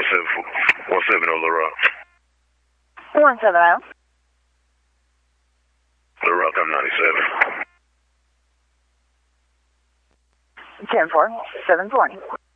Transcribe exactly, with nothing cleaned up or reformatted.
seven one seven oh Little Rock. one seven oh. Little Rock, I'm ninety-seven. ten four, seven four.